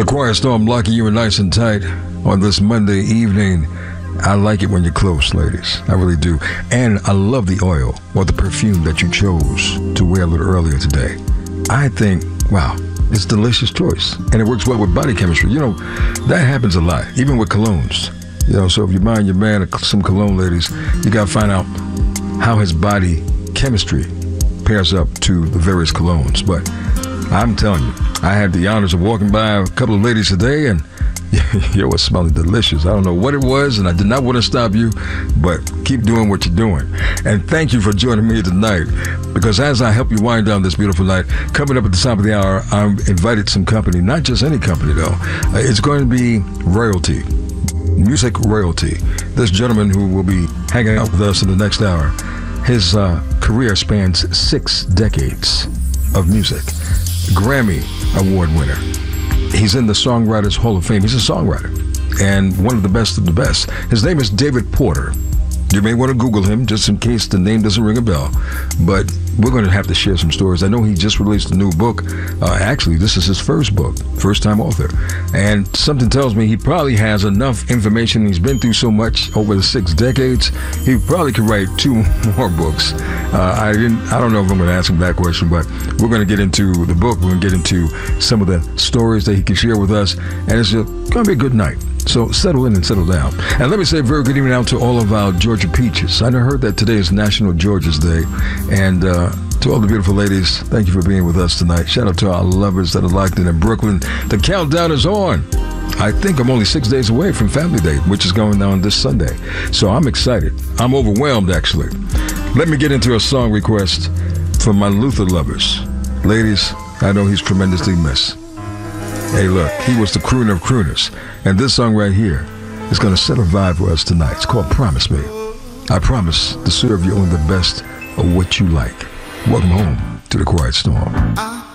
The Quiet Storm locking you in nice and tight on this Monday evening. I like it when you're close, ladies. I really do. And I love the oil or the perfume that you chose to wear a little earlier today. I think, wow, it's a delicious choice. And it works well with body chemistry. You know, that happens a lot, even with colognes. You know, so if you're buying your man some cologne, ladies, you got to find out how his body chemistry pairs up to the various colognes. But I'm telling you, I had the honors of walking by a couple of ladies today, and yo, it's smelling delicious. I don't know what it was, and I did not want to stop you, but keep doing what you're doing. And thank you for joining me tonight, because as I help you wind down this beautiful night, coming up at the top of the hour, I've invited some company, not just any company, though. It's going to be royalty, music royalty. This gentleman who will be hanging out with us in the next hour, his career spans 6 decades of music. Grammy Award winner. He's in the Songwriters Hall of Fame. He's a songwriter and one of the best of the best. His name is David Porter. You may want to Google him just in case the name doesn't ring a bell. But we're going to have to share some stories. I know he just released a new book. Actually, this is his first book, first-time author. And something tells me he probably has enough information. He's been through so much over the 6 decades. He probably could write 2 more books. I don't know if I'm going to ask him that question, but we're going to get into the book. We're going to get into some of the stories that he can share with us. And it's going to be a good night. So settle in and settle down. And let me say a very good evening out to all of our Georgia Peaches. I heard that today is National Georgia's Day. And to all the beautiful ladies, thank you for being with us tonight. Shout out to our lovers that are locked in Brooklyn. The countdown is on. I think I'm only 6 days away from Family Day, which is going down this Sunday. So I'm excited. I'm overwhelmed, actually. Let me get into a song request from my Luther lovers. Ladies, I know he's tremendously missed. Hey, look, he was the crooner of crooners. And this song right here is going to set a vibe for us tonight. It's called Promise Me. I promise to serve you only the best of what you like. Welcome home to the Quiet Storm.